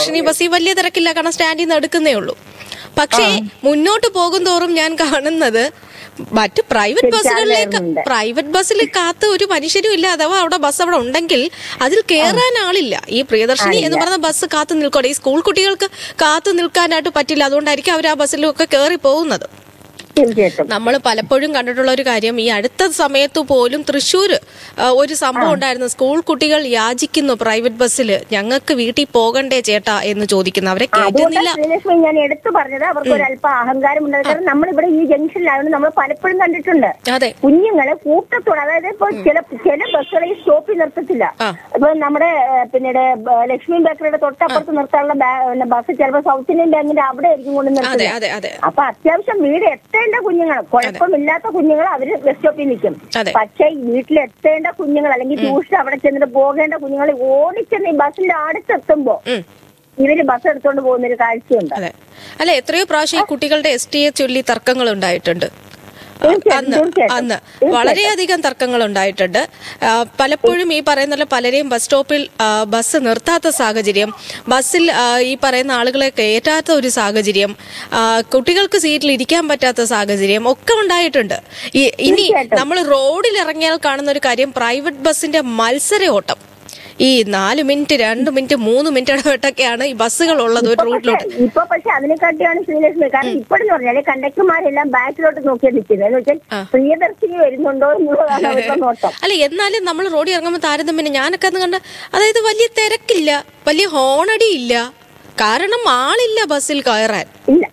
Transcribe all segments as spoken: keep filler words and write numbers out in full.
പ്രിയദർശിനി ബസ്സിൽ വലിയ തിരക്കില്ല, കാരണം സ്റ്റാൻഡിൽ നിന്ന് എടുക്കുന്നേ ഉള്ളൂ. പക്ഷേ മുന്നോട്ട് പോകും തോറും ഞാൻ കാണുന്നത് മറ്റു പ്രൈവറ്റ് ബസ്സുകളിലേക്ക് പ്രൈവറ്റ് ബസ്സിൽ കാത്ത് ഒരു മനുഷ്യരും ഇല്ല. അഥവാ അവിടെ ബസ് അവിടെ ഉണ്ടെങ്കിൽ അതിൽ കയറാൻ ആളില്ല. ഈ പ്രിയദർശിനി എന്ന് പറയുന്ന ബസ് കാത്തു നിൽക്കട്ടെ, ഈ സ്കൂൾ കുട്ടികൾക്ക് കാത്തു നിൽക്കാനായിട്ട് പറ്റില്ല. അതുകൊണ്ടായിരിക്കും അവർ ആ ബസ്സിലൊക്കെ കയറി പോകുന്നത്. നമ്മൾ പലപ്പോഴും കണ്ടിട്ടുള്ള ഒരു കാര്യം, ഈ അടുത്ത സമയത്ത് പോലും തൃശ്ശൂര് ഒരു സംഭവം ഉണ്ടായിരുന്നു. സ്കൂൾ കുട്ടികൾ യാചിക്കുന്നു പ്രൈവറ്റ് ബസ്സിൽ, ഞങ്ങൾക്ക് വീട്ടിൽ പോകണ്ടേ ചേട്ടാ എന്ന് ചോദിക്കുന്നു. അവരെ കേട്ടുന്നില്ല. ഞാൻ എടുത്തു പറഞ്ഞത് അവർക്ക് ഒരു അല്പം അഹങ്കാരം ഉണ്ടായത്. കാരണം നമ്മളിവിടെ ഈ ജംഗ്ഷനിലായതുകൊണ്ട് നമ്മൾ പലപ്പോഴും കണ്ടിട്ടുണ്ട് കുഞ്ഞുങ്ങളെ കൂട്ടത്തോടെ, അതായത് ഇപ്പൊ ചില ചില ബസ്സുകൾ ഈ സ്റ്റോപ്പിൽ നിർത്തത്തില്ല. ഇപ്പൊ നമ്മുടെ പിന്നീട് ലക്ഷ്മി ബേക്കറിയുടെ തൊട്ടപ്പുറത്ത് നിർത്താനുള്ള ബസ് ചിലപ്പോൾ സൗത്ത് ഇന്ത്യൻ ബാങ്കിന്റെ അവിടെ ആയിരിക്കും കൊണ്ട് നിർത്തുന്നത്. അപ്പൊ അത്യാവശ്യം വീട് എത്തേണ്ട കുഞ്ഞുങ്ങൾ, കുഴപ്പമില്ലാത്ത കുഞ്ഞുങ്ങൾ അവര് ബസ് സ്റ്റോപ്പിൽ നിൽക്കും. പക്ഷെ വീട്ടിലെത്തേണ്ട കുഞ്ഞുങ്ങൾ അല്ലെങ്കിൽ ട്യൂഷൻ അവിടെ ചെന്നിട്ട് പോകേണ്ട കുഞ്ഞുങ്ങൾ ഓടിച്ചെന്ന് ഈ ബസ്സിന്റെ അടുത്തെത്തുമ്പോ ഇവര് ബസ് എടുത്തോണ്ട് പോകുന്ന ഒരു കാഴ്ചയുണ്ട്. അല്ല, എത്രയോ പ്രാവശ്യം ഈ കുട്ടികളുടെ എസ് ടിയെ ചൊല്ലി തർക്കങ്ങൾ ഉണ്ടായിട്ടുണ്ട്. അന്ന് അന്ന് വളരെയധികം തർക്കങ്ങൾ ഉണ്ടായിട്ടുണ്ട്. പലപ്പോഴും ഈ പറയുന്ന പലരെയും ബസ് സ്റ്റോപ്പിൽ ബസ് നിർത്താത്ത സാഹചര്യം, ബസ്സിൽ ഈ പറയുന്ന ആളുകളെ കയറ്റാത്ത ഒരു സാഹചര്യം, കുട്ടികൾക്ക് സീറ്റിൽ ഇരിക്കാൻ പറ്റാത്ത സാഹചര്യം ഒക്കെ ഉണ്ടായിട്ടുണ്ട്. ഇനി നമ്മൾ റോഡിൽ ഇറങ്ങിയാൽ കാണുന്ന ഒരു കാര്യം, പ്രൈവറ്റ് ബസ്സിന്റെ മത്സര ഓട്ടം. ഈ നാല് മിനിറ്റ് രണ്ട് മിനിറ്റ് മൂന്ന് മിനിറ്റ് ഇടവിട്ടൊക്കെയാണ് ഈ ബസ്സുകൾ ഉള്ളത് ഒരു റൂട്ടിലോട്ട്. ഇപ്പൊ പക്ഷെ അതിനെക്കാട്ടിയാണ് ശ്രീലക്ഷ്മി. കാരണം ഇപ്പോഴെന്ന് പറഞ്ഞാല് കണ്ടക്ടർമാരെല്ലാം ബാക്കിലോട്ട് നോക്കിയാൽ നിൽക്കുന്നത്. എന്ന് വെച്ചാൽ പ്രിയദർശിനി വരുന്നുണ്ടോ എന്നുള്ളതാണ് അവരുടെ നോട്ടം. അല്ല, എന്നാലും നമ്മൾ റോഡിൽ ഇറങ്ങുമ്പോൾ താരതമ്യം ഞാനൊക്കെ അന്ന് കണ്ട, അതായത് വലിയ തിരക്കില്ല, വലിയ ഹോണടി ഇല്ല, കാരണം ആളില്ല ബസ്സിൽ കയറാൻ.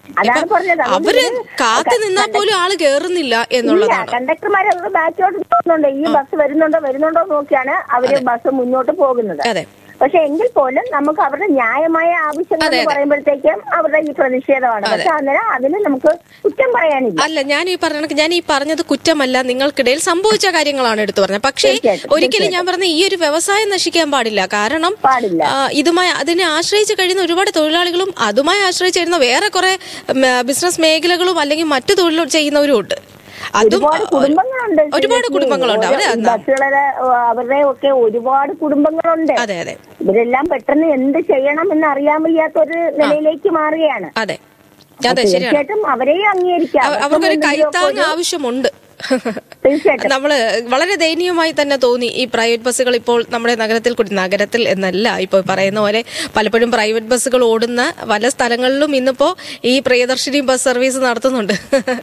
അവര് കാത്തു നിന്നാൽ പോലും ആള് കേറുന്നില്ല എന്നുള്ളതാണ്. കണ്ടക്ടർമാർ അവരുടെ ബാക്കിലോട്ട് നോക്കുന്നുണ്ട്, ഈ ബസ് വരുന്നുണ്ടോ വരുന്നുണ്ടോ നോക്കിയാണ് അവര് ബസ് മുന്നോട്ട് പോകുന്നത്. പക്ഷെ എങ്കിൽ പോലും നമുക്ക് അവരുടെ ന്യായമായ ആവശ്യങ്ങൾ എന്ന് പറയുമ്പോഴത്തേക്കും അവരുടെ ഈ പ്രതിഷേധമാണ്. പക്ഷെ അന്നേരം അതിന് നമുക്ക് കുറ്റം പറയാനില്ല. അല്ല, ഞാൻ ഈ പറഞ്ഞ ഞാൻ ഈ പറഞ്ഞത് കുറ്റമല്ല, നിങ്ങൾക്കിടയിൽ സംഭവിച്ച കാര്യങ്ങളാണ് എടുത്തു പറഞ്ഞത്. പക്ഷേ ഒരിക്കലും ഞാൻ പറഞ്ഞ ഈ ഒരു വ്യവസായം നശിക്കാൻ പാടില്ല. കാരണം ഇതുമായി അതിനെ ആശ്രയിച്ച് കഴിയുന്ന ഒരുപാട് തൊഴിലാളികളും അതുമായി ആശ്രയിച്ച് കഴിയുന്ന വേറെ കുറെ ബിസിനസ് മേഖലകളും അല്ലെങ്കിൽ മറ്റു തൊഴിൽ ചെയ്യുന്നവരും ഉണ്ട്. ഒരുപാട് കുടുംബങ്ങളുണ്ട്, ഒരുപാട് കുടുംബങ്ങളുണ്ട് ബസ്സുകളെ അവരുടെ ഒക്കെ ഒരുപാട് കുടുംബങ്ങളുണ്ട്. അതെ അതെ ഇവരെല്ലാം പെട്ടെന്ന് എന്ത് ചെയ്യണം എന്ന് അറിയാൻ വയ്യാത്ത ഒരു നിലയിലേക്ക് മാറുകയാണ്. അതെ, തീർച്ചയായിട്ടും അവരെയും അംഗീകരിക്കാം. അവർക്കൊരു കൈത്താങ് ആവശ്യമുണ്ട്. നമ്മള് വളരെ ദയനീയമായി തന്നെ തോന്നി ഈ പ്രൈവറ്റ് ബസ്സുകൾ ഇപ്പോൾ നമ്മുടെ നഗരത്തിൽ കൂടി, നഗരത്തിൽ എന്നല്ല ഇപ്പൊ പറയുന്ന പോലെ പലപ്പോഴും പ്രൈവറ്റ് ബസ്സുകൾ ഓടുന്ന പല സ്ഥലങ്ങളിലും ഇന്നിപ്പോ ഈ പ്രിയദർശിനി ബസ് സർവീസ് നടത്തുന്നുണ്ട്.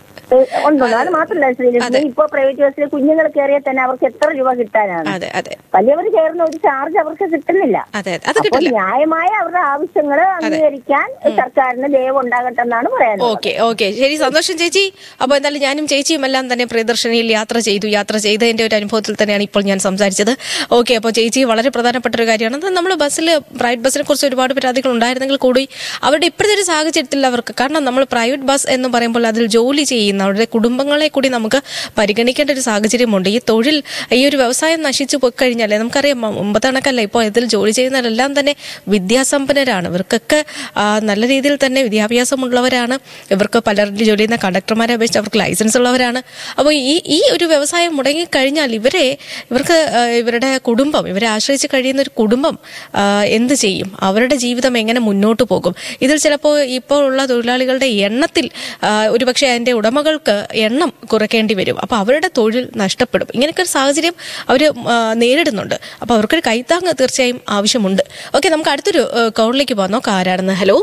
അത് മാത്രമല്ല, ഇപ്പൊ പ്രൈവറ്റ് ബസ്സിൽ കുഞ്ഞുങ്ങൾ കയറിയാൽ തന്നെ അവർക്ക് എത്ര രൂപ കിട്ടാനാണ്? വലിയവർ കയറുന്ന ഒരു ചാർജ് അവർക്ക് കിട്ടുന്നില്ല. അപ്പോൾ ന്യായമായ അവരുടെ ആവശ്യങ്ങൾ അംഗീകരിക്കാൻ സർക്കാരിന് ദയവ് ഉണ്ടാകട്ടെ എന്നാണ് പറയാൻ. ഓക്കെ ഓക്കെ ശരി, സന്തോഷം ചേച്ചി. അപ്പൊ എന്തായാലും ഞാനും ചേച്ചിയും എല്ലാം തന്നെ പ്രിയദർശിനിയിൽ യാത്ര ചെയ്തു. യാത്ര ചെയ്തതിന്റെ ഒരു അനുഭവത്തിൽ തന്നെയാണ് ഇപ്പോൾ ഞാൻ സംസാരിച്ചത്. ഓക്കെ, അപ്പോൾ ചേച്ചി വളരെ പ്രധാനപ്പെട്ട ഒരു കാര്യമാണ്. നമ്മൾ ബസ്സിൽ പ്രൈവറ്റ് ബസ്സിനെ കുറിച്ച് ഒരുപാട് പരാതികൾ ഉണ്ടായിരുന്നെങ്കിൽ കൂടി അവരുടെ ഇപ്പോഴത്തെ ഒരു സാഹചര്യത്തിൽ അവർക്ക്, കാരണം നമ്മൾ പ്രൈവറ്റ് ബസ് എന്ന് പറയുമ്പോൾ അതിൽ ജോലി ചെയ്യുന്ന അവരുടെ കുടുംബങ്ങളെ കൂടി നമുക്ക് പരിഗണിക്കേണ്ട ഒരു സാഹചര്യമുണ്ട്. ഈ തൊഴിൽ, ഈ ഒരു വ്യവസായം നശിച്ചു പോയി കഴിഞ്ഞാൽ നമുക്കറിയാം, മുമ്പത്തെ കണക്കല്ല, ഇപ്പോൾ ഇതിൽ ജോലി ചെയ്യുന്നവരെല്ലാം തന്നെ വിദ്യാസമ്പന്നരാണ്. ഇവർക്കൊക്കെ നല്ല രീതിയിൽ തന്നെ വിദ്യാഭ്യാസമുള്ളവരാണ്. ഇവർക്ക് പലരും ജോലി ചെയ്യുന്ന കണ്ടക്ടർമാരെ അപേക്ഷിച്ച് അവർക്ക് ലൈസൻസ് ഉള്ളവരാണ്. അപ്പോൾ ഈ ഈ ഒരു വ്യവസായം മുടങ്ങിക്കഴിഞ്ഞാൽ ഇവരെ ഇവർക്ക് ഇവരുടെ കുടുംബം, ഇവരെ ആശ്രയിച്ച് കഴിയുന്ന ഒരു കുടുംബം എന്ത് ചെയ്യും? അവരുടെ ജീവിതം എങ്ങനെ മുന്നോട്ട് പോകും? ഇതിൽ ചിലപ്പോൾ ഇപ്പോൾ ഉള്ള തൊഴിലാളികളുടെ എണ്ണത്തിൽ ഒരുപക്ഷെ അതിന്റെ ഉടമകൾക്ക് എണ്ണം കുറയ്ക്കേണ്ടി വരും. അപ്പൊ അവരുടെ തൊഴിൽ നഷ്ടപ്പെടും. ഇങ്ങനെയൊക്കെ ഒരു സാഹചര്യം അവർ നേരിടുന്നുണ്ട്. അപ്പൊ അവർക്കൊരു കൈത്താങ് തീർച്ചയായും ആവശ്യമുണ്ട്. ഓക്കെ, നമുക്ക് അടുത്തൊരു കോളിലേക്ക് പോകാം. നോക്കാം ആരാണെന്ന്. ഹലോ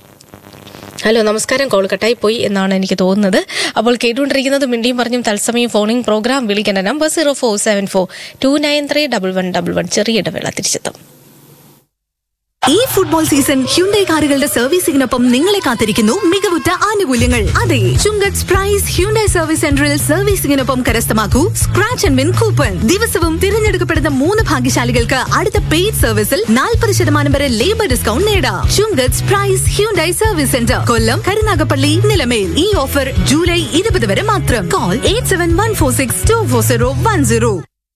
ഹലോ നമസ്കാരം. കോൾ കട്ടായി പോയി എന്നാണ് എനിക്ക് തോന്നുന്നത്. അപ്പോൾ കേട്ടുകൊണ്ടിരിക്കുന്നത് മിണ്ടിയും പറഞ്ഞും തത്സമയം ഫോണിംഗ് പ്രോഗ്രാം. വിളിക്കേണ്ട number zero four seven four to nine three double one double one. ചെറിയ ഇടവേള, തിരിച്ചെത്തും. ഈ ഫുട്ബോൾ സീസൺ ഹ്യുണ്ടൈ കാറുകളുടെ സർവീസിംഗിനൊപ്പം നിങ്ങളെ കാത്തിരിക്കുന്നു മികവുറ്റ ആനുകൂല്യങ്ങൾ. അതെ, ചുങ്കത്ത് പ്രൈസ് ഹ്യുണ്ടൈ സർവീസ് സെന്ററിൽ സർവീസിംഗിനൊപ്പം കരസ്ഥമാക്കൂ സ്ക്രാച്ച് ആൻഡ് വിൻ കൂപ്പൺ. ദിവസവും തിരഞ്ഞെടുക്കപ്പെടുന്ന മൂന്ന് ഭാഗ്യശാലികൾക്ക് അടുത്ത പെയ്ഡ് സർവീസിൽ നാൽപ്പത് ശതമാനം വരെ ലേബർ ഡിസ്കൗണ്ട് നേടാം. ചുങ്കത്ത് പ്രൈസ് ഹ്യുണ്ടൈ സർവീസ് സെന്റർ, കൊല്ലം, കരുനാഗപ്പള്ളി, നിലമേൽ. ഈ ഓഫർ ജൂലൈ ഇരുപത് വരെ മാത്രം. Call eight seven one four six to four zero one zero.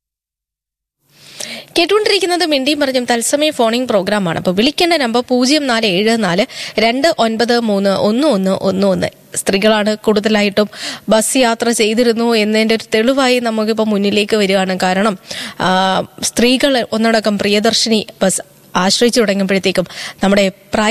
കേട്ടുകൊണ്ടിരിക്കുന്നത് മിണ്ടിയും പറഞ്ഞും തത്സമയ ഫോണിംഗ് പ്രോഗ്രാമാണ്. അപ്പോൾ വിളിക്കേണ്ട നമ്പർ പൂജ്യം നാല് ഏഴ് നാല് രണ്ട് ഒൻപത് മൂന്ന് ഒന്ന് ഒന്ന് ഒന്ന് ഒന്ന്. സ്ത്രീകളാണ് കൂടുതലായിട്ടും ബസ് യാത്ര ചെയ്തിരുന്നു എന്നതിൻ്റെ ഒരു തെളിവായി നമുക്കിപ്പോൾ മുന്നിലേക്ക് വരികയാണ്. കാരണം സ്ത്രീകൾ ഒന്നടക്കം പ്രിയദർശിനി ബസ് ആശ്രയിച്ചു തുടങ്ങിയപ്പോഴത്തേക്കും നമ്മുടെ